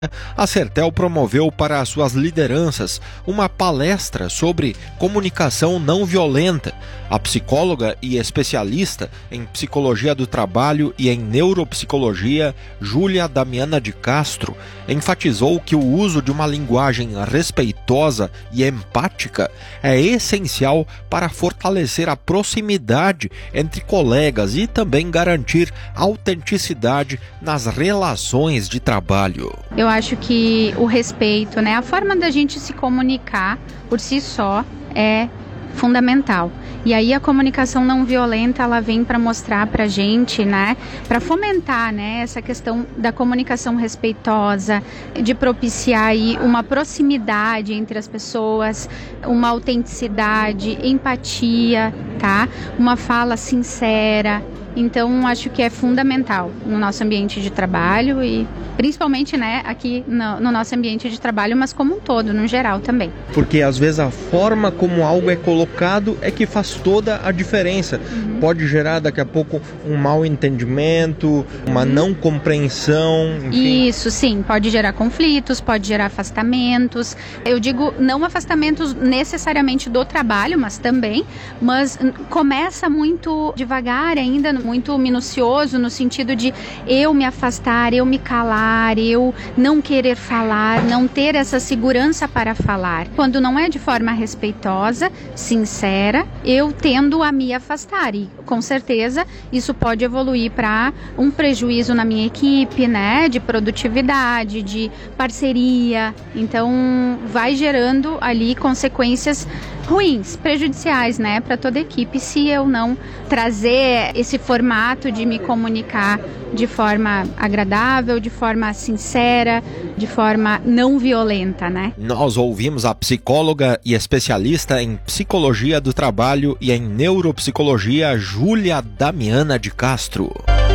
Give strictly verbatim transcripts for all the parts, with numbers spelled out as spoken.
A Sertel promoveu para suas lideranças uma palestra sobre comunicação não violenta. A psicóloga e especialista em psicologia do trabalho e em neuropsicologia, Júlia Damiana de Castro, enfatizou que o uso de uma linguagem respeitosa e empática é essencial para fortalecer a proximidade entre colegas e também garantir autenticidade nas relações de trabalho. Eu acho que o respeito, né, a forma da gente se comunicar por si só é fundamental. E aí a comunicação não violenta, ela vem para mostrar pra gente, né, para fomentar, né, essa questão da comunicação respeitosa, de propiciar aí uma proximidade entre as pessoas, uma autenticidade, empatia, tá? Uma fala sincera. Então, acho que é fundamental no nosso ambiente de trabalho e principalmente, né, aqui no, no nosso ambiente de trabalho, mas como um todo, no geral também. Porque às vezes a forma como algo é colocado é que faz toda a diferença. Uhum. Pode gerar daqui a pouco um mal entendimento, uma uhum. não compreensão. Enfim. Isso, sim. Pode gerar conflitos, pode gerar afastamentos. Eu digo não afastamentos necessariamente do trabalho, mas também. Mas começa muito devagar ainda, muito minucioso, no sentido de eu me afastar, eu me calar, eu não querer falar, não ter essa segurança para falar. Quando não é de forma respeitosa, sincera, eu tendo a me afastar e com certeza isso pode evoluir para um prejuízo na minha equipe, né, de produtividade, de parceria. Então vai gerando ali consequências ruins, prejudiciais, né, para toda a equipe se eu não trazer esse formato de me comunicar de forma agradável, de forma sincera, de forma não violenta, né? Nós ouvimos a psicóloga e especialista em psicologia do trabalho e em neuropsicologia, Júlia Damiana de Castro.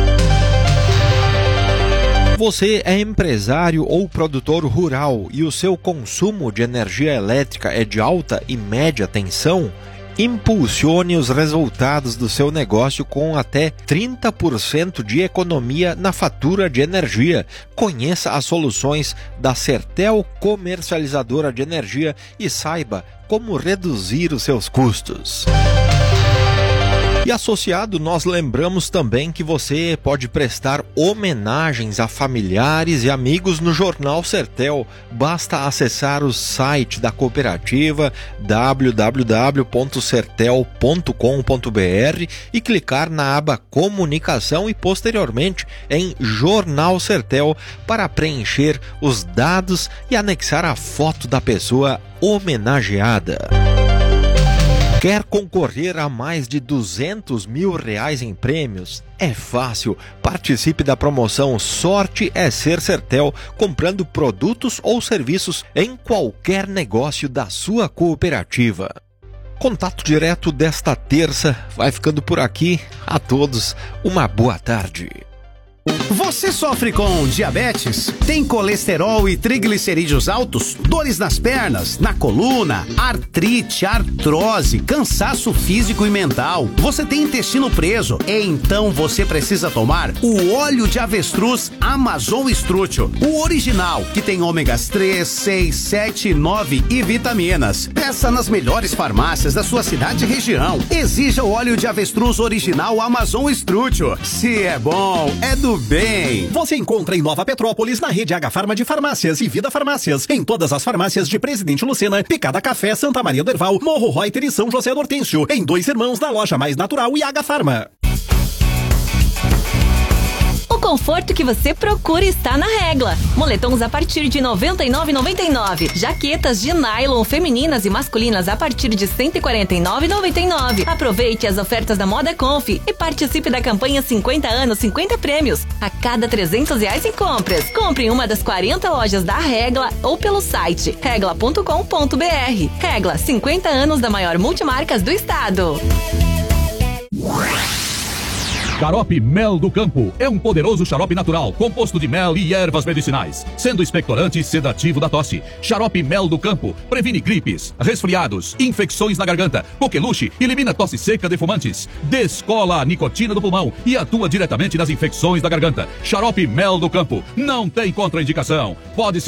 Você é empresário ou produtor rural e o seu consumo de energia elétrica é de alta e média tensão? Impulsione os resultados do seu negócio com até trinta por cento de economia na fatura de energia. Conheça as soluções da Sertel Comercializadora de Energia e saiba como reduzir os seus custos. E associado, nós lembramos também que você pode prestar homenagens a familiares e amigos no Jornal Sertel. Basta acessar o site da cooperativa w w w ponto sertel ponto com ponto b r e clicar na aba Comunicação e posteriormente em Jornal Sertel para preencher os dados e anexar a foto da pessoa homenageada. Quer concorrer a mais de duzentos mil reais em prêmios? É fácil. Participe da promoção Sorte é Ser Sertel, comprando produtos ou serviços em qualquer negócio da sua cooperativa. Contato direto desta terça vai ficando por aqui. A todos, uma boa tarde. Você sofre com diabetes? Tem colesterol e triglicerídeos altos? Dores nas pernas, na coluna, artrite, artrose, cansaço físico e mental? Você tem intestino preso? Então você precisa tomar o óleo de avestruz Amazon Estrútil, o original, que tem ômegas três, seis, sete, nove e vitaminas. Peça nas melhores farmácias da sua cidade e região. Exija o óleo de avestruz original Amazon Estrútil. Se é bom, é do bem. Você encontra em Nova Petrópolis, na rede H Farma de Farmácias e Vida Farmácias, em todas as farmácias de Presidente Lucena, Picada Café, Santa Maria do Herval, Morro Reuter e São José do Hortêncio, em Dois Irmãos, na Loja Mais Natural e H Farma. O conforto que você procura está na Regla. Moletons a partir de noventa e nove reais e noventa e nove centavos. Jaquetas de nylon femininas e masculinas a partir de cento e quarenta e nove reais e noventa e nove centavos. Aproveite as ofertas da Moda Conf e participe da campanha cinquenta anos, cinquenta prêmios. A cada trezentos reais em compras. Compre em uma das quarenta lojas da Regla ou pelo site regla ponto com ponto b r. Regla, cinquenta anos da maior multimarcas do estado. Xarope Mel do Campo é um poderoso xarope natural, composto de mel e ervas medicinais, sendo expectorante e sedativo da tosse. Xarope Mel do Campo previne gripes, resfriados, infecções na garganta, coqueluche, elimina tosse seca de fumantes, descola a nicotina do pulmão e atua diretamente nas infecções da garganta. Xarope Mel do Campo não tem contraindicação, pode ser